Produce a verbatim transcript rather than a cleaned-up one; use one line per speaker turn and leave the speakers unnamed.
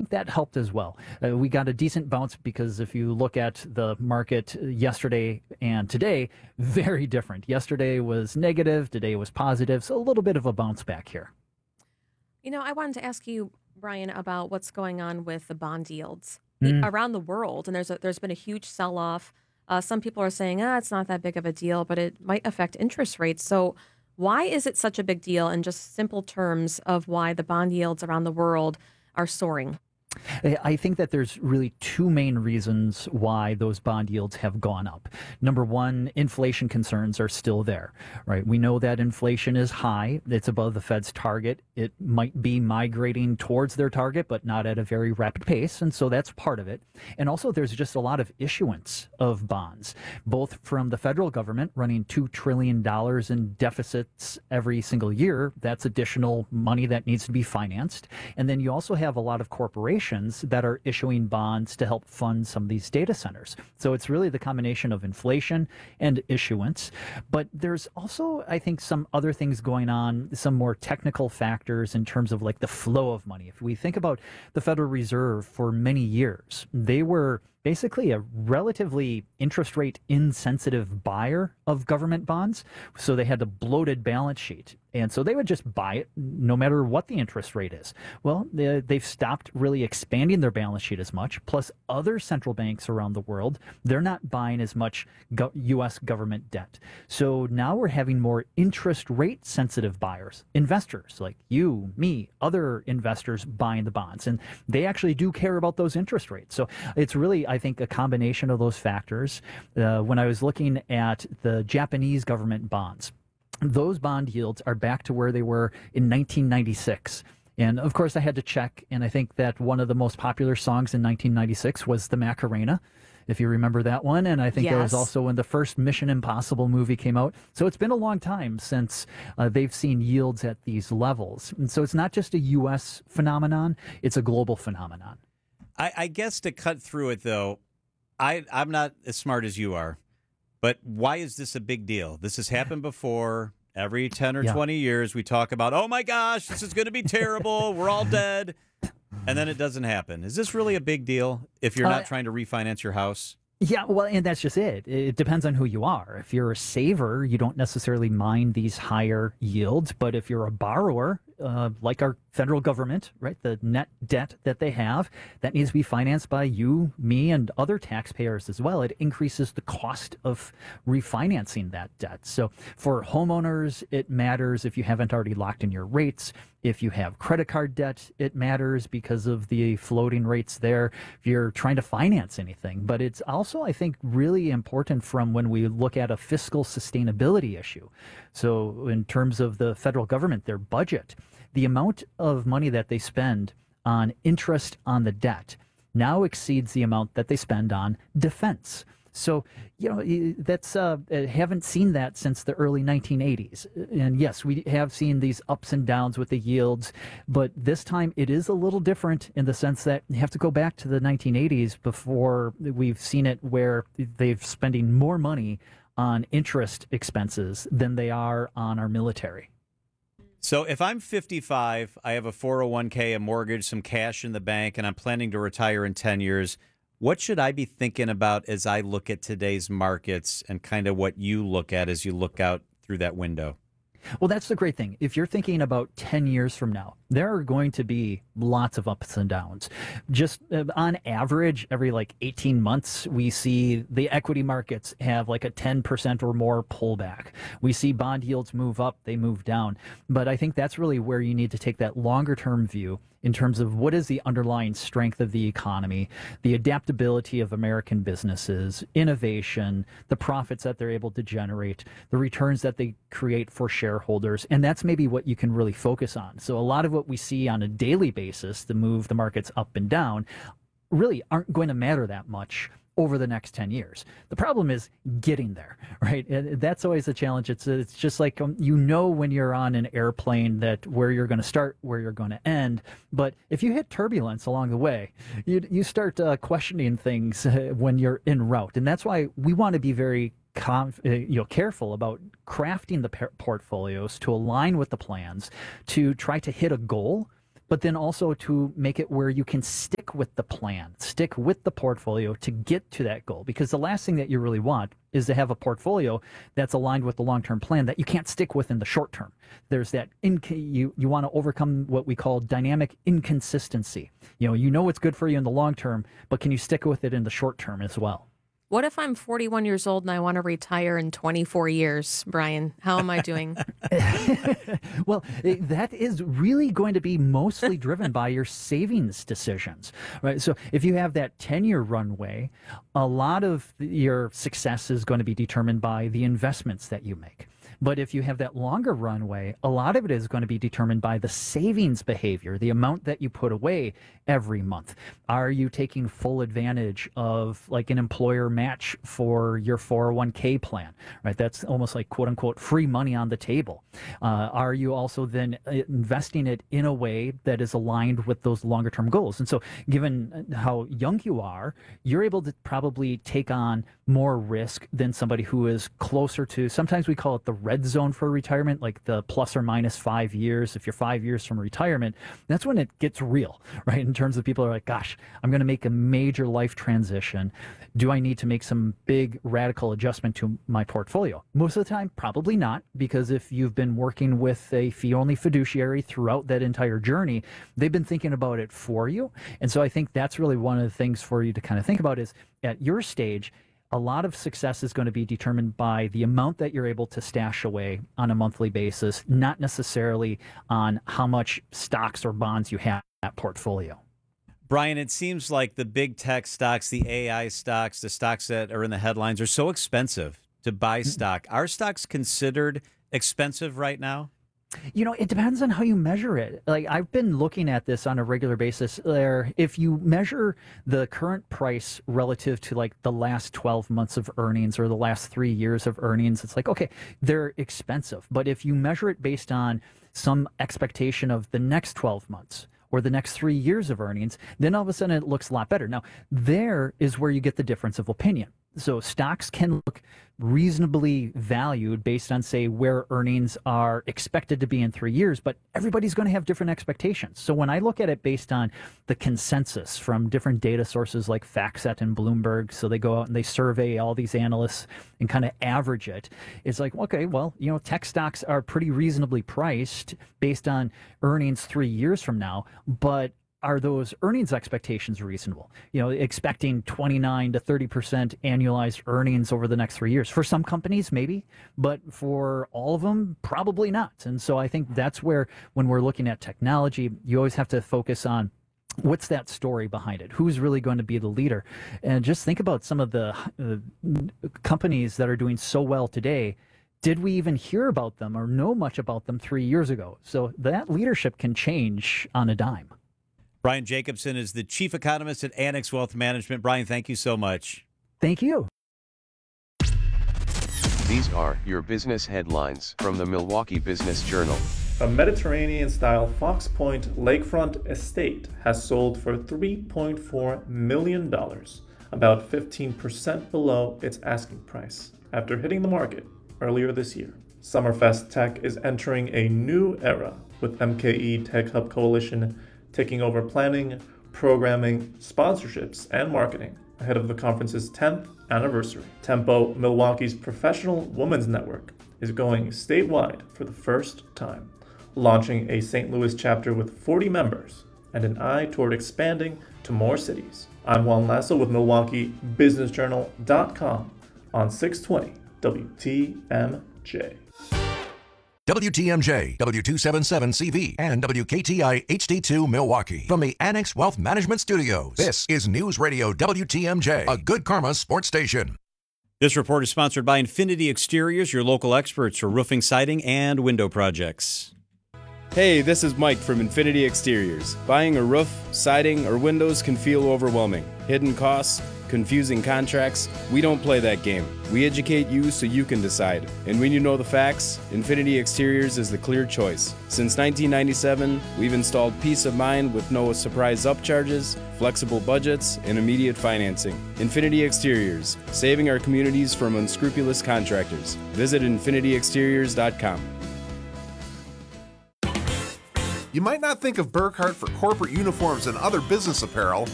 think that helped as well. Uh, we got a decent bounce because if you look at the market yesterday and today, very different. Yesterday was negative, today was positive, so a little bit of a bounce back here.
You know, I wanted to ask you, Brian, about what's going on with the bond yields
Mm.
around the world. And there's a, there's been a huge sell-off. Uh, some people are saying, ah, it's not that big of a deal, but it might affect interest rates. So why is it such a big deal in just simple terms of why the bond yields around the world are soaring?
I think that there's really two main reasons why those bond yields have gone up. Number one, inflation concerns are still there, right? We know that inflation is high. It's above the Fed's target. It might be migrating towards their target, but not at a very rapid pace. And so that's part of it. And also there's just a lot of issuance of bonds, both from the federal government running two trillion dollars in deficits every single year. That's additional money that needs to be financed. And then you also have a lot of corporations that are issuing bonds to help fund some of these data centers. So it's really the combination of inflation and issuance. But there's also, I think, some other things going on, some more technical factors in terms of like the flow of money. If we think about the Federal Reserve for many years, they were basically a relatively interest rate insensitive buyer of government bonds. So they had a bloated balance sheet. And so they would just buy it no matter what the interest rate is. Well, they, they've stopped really expanding their balance sheet as much. Plus, other central banks around the world, they're not buying as much go- U S government debt. So now we're having more interest rate sensitive buyers, investors like you, me, other investors buying the bonds. And they actually do care about those interest rates. So it's really, I think, a combination of those factors. Uh, when I was looking at the Japanese government bonds, those bond yields are back to where they were in nineteen ninety-six. And of course, I had to check, and I think that one of the most popular songs in nineteen ninety-six was the Macarena, if you remember that one. And I think that was
Yes.
also when the first Mission Impossible movie came out. So it's been a long time since uh, they've seen yields at these levels. And so it's not just a U S phenomenon, it's a global phenomenon.
I, I guess to cut through it, though, I, I'm not as smart as you are. But why is this a big deal? This has happened before. Every ten or
Yeah.
twenty years, we talk about, oh, my gosh, this is going to be terrible. We're all dead. And then it doesn't happen. Is this really a big deal if you're not
Uh,
trying to refinance your house?
Yeah, well, and that's just it. It depends on who you are. If you're a saver, you don't necessarily mind these higher yields. But if you're a borrower, uh, like our federal government, right, the net debt that they have, that needs to be financed by you, me, and other taxpayers as well. It increases the cost of refinancing that debt. So for homeowners, it matters if you haven't already locked in your rates. If you have credit card debt, it matters because of the floating rates there. If you're trying to finance anything. But it's also, I think, really important from when we look at a fiscal sustainability issue. So in terms of the federal government, their budget, the amount of money that they spend on interest on the debt now exceeds the amount that they spend on defense. So, you know, that's uh, haven't seen that since the early nineteen eighties. And yes, we have seen these ups and downs with the yields, but this time it is a little different in the sense that you have to go back to the nineteen eighties before we've seen it where they're spending more money on interest expenses than they are on our military.
So if I'm fifty-five, I have a four oh one k, a mortgage, some cash in the bank, and I'm planning to retire in ten years, what should I be thinking about as I look at today's markets and kind of what you look at as you look out through that window?
Well, that's the great thing. If you're thinking about ten years from now, there are going to be lots of ups and downs. Just uh, on average, every like eighteen months, we see the equity markets have like a ten percent or more pullback. We see bond yields move up, they move down. But I think that's really where you need to take that longer term view in terms of what is the underlying strength of the economy, the adaptability of American businesses, innovation, the profits that they're able to generate, the returns that they create for shareholders. And that's maybe what you can really focus on. So a lot of what we see on a daily basis to move the markets up and down really aren't going to matter that much over the next ten years. The problem is getting there, right? And that's always a challenge. It's it's just like, um, you know, when you're on an airplane that where you're going to start, where you're going to end. But if you hit turbulence along the way, you you start uh, questioning things uh, when you're en route. And that's why we want to be very Conf, uh, you know, careful about crafting the per- portfolios to align with the plans to try to hit a goal but then also to make it where you can stick with the plan, stick with the portfolio to get to that goal. Because the last thing that you really want is to have a portfolio that's aligned with the long-term plan that you can't stick with in the short term. There's that inc- you you want to overcome what we call dynamic inconsistency. You know, you know what's good for you in the long term, but can you stick with it in the short term as well?
What if I'm forty-one years old and I want to retire in twenty-four years, Brian? How am I doing?
Well, it- that is really going to be mostly driven by your savings decisions, right? So if you have that ten-year runway, a lot of your success is going to be determined by the investments that you make. But if you have that longer runway, a lot of it is going to be determined by the savings behavior, the amount that you put away every month. Are you taking full advantage of like an employer match for your four oh one k plan, right? That's almost like quote unquote free money on the table. Uh, are you also then investing it in a way that is aligned with those longer term goals? And so given how young you are, you're able to probably take on more risk than somebody who is closer to, sometimes we call it the red zone for retirement, like the plus or minus five years. If you're five years from retirement, that's when it gets real, right? In terms of people are like, gosh, I'm going to make a major life transition. Do I need to make some big radical adjustment to my portfolio? Most of the time, probably not, because if you've been working with a fee-only fiduciary throughout that entire journey, they've been thinking about it for you. And so I think that's really one of the things for you to kind of think about is at your stage, a lot of success is going to be determined by the amount that you're able to stash away on a monthly basis, not necessarily on how much stocks or bonds you have in that portfolio.
Brian, it seems like the big tech stocks, the A I stocks, the stocks that are in the headlines are so expensive to buy stock. Are stocks considered expensive right now?
You know, it depends on how you measure it. Like I've been looking at this on a regular basis there. If you measure the current price relative to like the last twelve months of earnings or the last three years of earnings, it's like, okay, they're expensive. But if you measure it based on some expectation of the next twelve months or the next three years of earnings, then all of a sudden it looks a lot better. Now, there is where you get the difference of opinion. So stocks can look reasonably valued based on, say, where earnings are expected to be in three years, but everybody's going to have different expectations. So when I look at it based on the consensus from different data sources like FactSet and Bloomberg, so they go out and they survey all these analysts and kind of average it, it's like, okay, well, you know, tech stocks are pretty reasonably priced based on earnings three years from now, but are those earnings expectations reasonable? You know, expecting twenty-nine to thirty percent annualized earnings over the next three years. For some companies, maybe, but for all of them, probably not. And so I think that's where, when we're looking at technology, you always have to focus on what's that story behind it? Who's really going to be the leader? And just think about some of the uh, companies that are doing so well today. Did we even hear about them or know much about them three years ago? So that leadership can change on a dime.
Brian Jacobson is the chief economist at Annex Wealth Management. Brian, thank you so much.
Thank you.
These are your business headlines from the Milwaukee Business Journal.
A Mediterranean-style Fox Point lakefront estate has sold for three point four million dollars, about fifteen percent below its asking price, after hitting the market earlier this year. Summerfest Tech is entering a new era with M K E Tech Hub Coalition taking over planning, programming, sponsorships, and marketing ahead of the conference's tenth anniversary. Tempo, Milwaukee's professional women's network, is going statewide for the first time, launching a Saint Louis chapter with forty members and an eye toward expanding to more cities. I'm Juan Lasso with Milwaukee Business Journal dot com on six twenty W T M J.
W T M J, W two seventy-seven C V, and W K T I H D two Milwaukee. From the Annex Wealth Management Studios, this is News Radio W T M J, a Good Karma sports station.
This report is sponsored by Infinity Exteriors, your local experts for roofing, siding, and window projects.
Hey, this is Mike from Infinity Exteriors. Buying a roof, siding, or windows can feel overwhelming. Hidden costs, confusing contracts. We don't play that game. We educate you so you can decide. And when you know the facts, Infinity Exteriors is the clear choice. Since nineteen ninety-seven, we've installed peace of mind with no surprise upcharges, flexible budgets, and immediate financing. Infinity Exteriors, saving our communities from unscrupulous contractors. Visit Infinity Exteriors dot com.
You might not think of Burkhart for corporate uniforms and other business apparel,